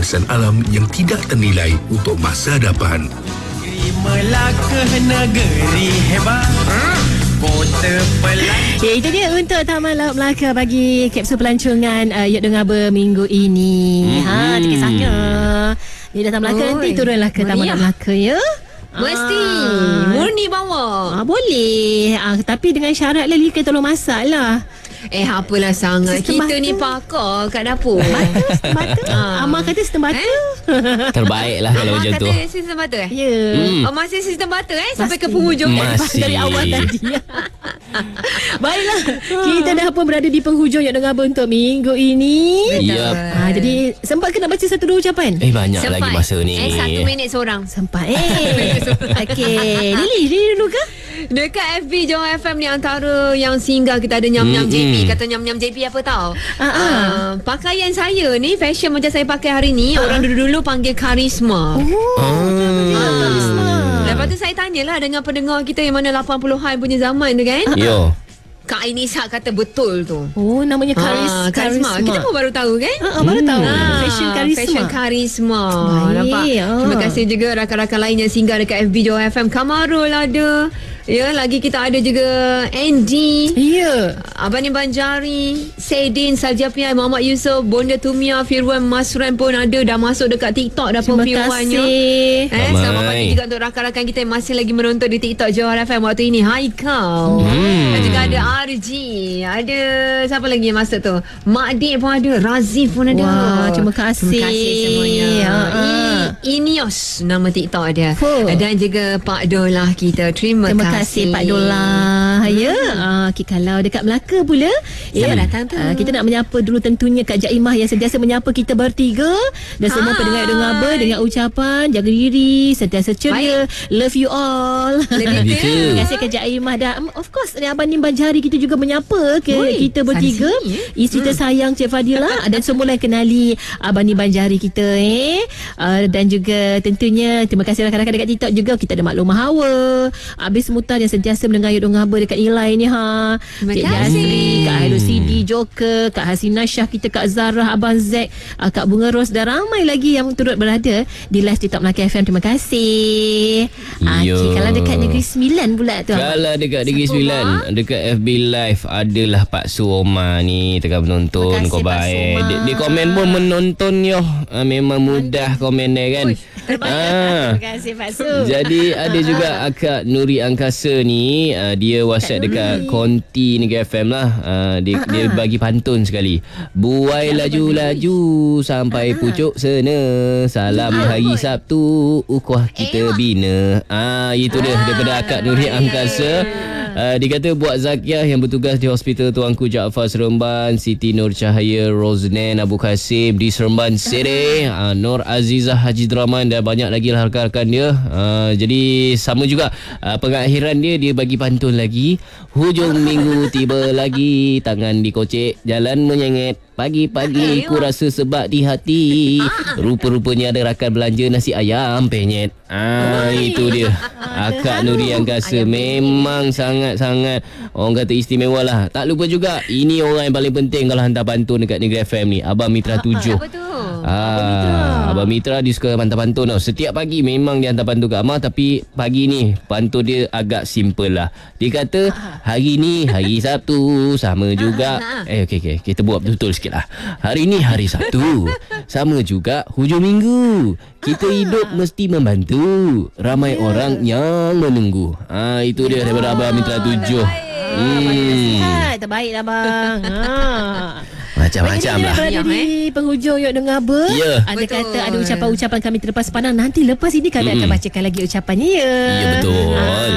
kawasan alam yang tidak ternilai untuk masa depan. Melaka negeri hebat, kota pelancongan. Ya, itu dia untuk Taman Laut Melaka bagi kapsul pelancongan Yuk Dengar Minggu ini. Terkisahnya dia datang Melaka, nanti turunlah ke Taman Laut Melaka ya. Mesti murni bawa. Boleh. Tapi dengan syarat lah Lika tolong masak lah. Apalah sangat. Sistem Kita batu. ni pakar kat dapur. Sistem batu. Amal kata sistem batu. Terbaik lah kalau macam tu. Kata sistem batu Ya. Masih sistem batu sampai ke Pasti. penghujung. Masih. Dari awal tadi. Baiklah, kita dah pun berada di penghujung Yuk Dengar untuk minggu ini. Yap. Jadi sempat ke nak baca satu dua ucapan? Banyak lagi masa ni. 1 minit seorang. Sempat Okey, Lily dulu ke? Dekat FB Johor FM ni antara yang singgah kita ada Nyam-Nyam JP. Kata Nyam-Nyam JP apa tahu? Pakaian saya ni fashion macam saya pakai hari ni, orang dulu-dulu panggil karisma. Lepas tu saya tanyalah dengan pendengar kita yang mana 80-an punya zaman tu kan. Yo. Kak Ainisa kata betul tu. Oh, namanya karisma. Kita pun baru tahu kan? Baru tahu. Fashion karisma. Fashion karisma. Baik. Nampak? Terima kasih juga rakan-rakan lain yang singgah dekat FB Johor FM. Kamarul ada. Ya, lagi kita ada juga Andy. Ya. Abang Banjari, Saidin, Saljapian, Muhammad Yusof, Bonda Tumia, Firwan Masran pun ada. Dah masuk dekat TikTok dah pun Firwannya. Selamat pagi juga untuk rakan-rakan kita yang masih lagi menonton di TikTok Johor FM waktu ini. Haikal. Dan juga ada RG. Ada siapa lagi yang masuk tu? Mak Dik pun ada. Razif pun ada. Wah, terima kasih. Terima kasih semuanya. Inios nama TikTok dia. Dan juga Pak Dolah kita. Terima kasih Pak Dolah. Ya. Okay, kalau dekat Melaka pula, siapa datang tu? Kita nak menyapa dulu tentunya Kak Jaimah yang sentiasa menyapa kita bertiga dan semua pendengar dengar dengan ucapan jaga diri, sentiasa ceria. Love you all. Terima kasih Kak Jaimah dan of course Abang Nim Banjari kita juga menyapa kita bertiga. Isteri tersayang Cik Fadila dan semua yang kenali Abang Nim Banjari kita dan juga tentunya terima kasih rakan-rakan dekat TikTok juga. Kita ada Maklum Hawa, Habis Mutar yang sentiasa mendengar Yuk Dengar dekat Ilai ni Cik Jasri, Kak Hairul Sidi, Joker, Kak Hasina Syah kita, Kak Zarah, Abang Zack, Kak Bunga Ros dan ramai lagi yang turut berada di live TikTok Melaka FM. Terima kasih. Kalau dekat Negeri Sembilan pula tu. Kalau dekat Negeri Sembilan, dekat FB Live adalah Pak Suoma ni tengah menonton. Kau baik. Dia komen pun menonton yo. Memang mudah komen dia kan. Terima kasih Pak Su. Jadi ada juga Akak Nuri Angkasa ni, dia WhatsApp dekat Konti Negeri FM lah. Dia bagi pantun sekali. Buai laju-laju sampai pucuk sana. Salam hari Sabtu ukuah kita bina. Itu dia daripada Akak Nuri Angkasa. Dia kata buat Zakiah yang bertugas di Hospital Tuanku Jaafar Seremban, Siti Nur Cahaya Rosnan Abu Kasim di Seremban Sere, Nur Azizah Haji Draman dan banyak lagi lah rakan-rakan dia. Jadi sama juga pengakhiran dia bagi pantun lagi. Hujung minggu tiba lagi, tangan dikocek, jalan menyengit. Pagi-pagi ku rasa sebab di hati. Rupa-rupanya ada rakan belanja nasi ayam penyet. Itu dia Akak Nuri Angkasa. Memang sangat-sangat orang kata istimewa lah. Tak lupa juga, ini orang yang paling penting kalau hantar pantun dekat Negeri FM ni, Abang Mitra 7. Apa tu? Abang Mitra dia suka hantar pantun tau. Setiap pagi memang dia hantar pantun kat Amar. Tapi pagi ni pantun dia agak simple lah. Dia kata hari ni hari Sabtu sama juga okay, kita buat betul-betul sikit lah. Hari ni hari Sabtu sama juga hujung minggu. Kita hidup mesti membantu ramai orang yang menunggu. Itu dia daripada Abang Mitra 7. Nasihat terbaik lah bang. Macam-macam lah. Berada di penghujung Yuk Dengar Anda kata ada ucapan-ucapan kami terlepas pandang. Nanti lepas ini kami akan bacakan lagi ucapannya. Ya betul.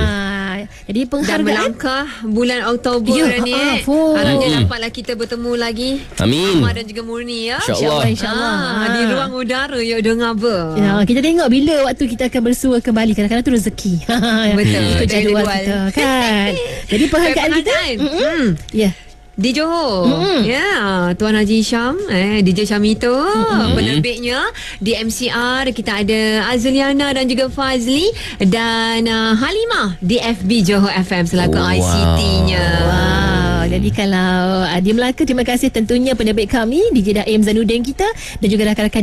Jadi penghargaan dan melangkah bulan Oktober ni harapnya dapatlah kita bertemu lagi. Amin. Amar dan juga Murni ya. InsyaAllah. Di ruang udara Yuk Dengar kita tengok bila waktu kita akan bersua kembali. Kadang-kadang tu rezeki. Betul. Ikut jadual kita kan. Jadi penghargaan kita di Johor. Tuan Haji Syam, DJ Syamito, penerbitnya. Di MCR kita ada Azliana dan juga Fazli dan Halimah di FB Johor FM selaku ICT-nya. Jadi kalau di Melaka, terima kasih tentunya penerbit kami DJ Daim Zanuddin kita dan juga rakan-rakan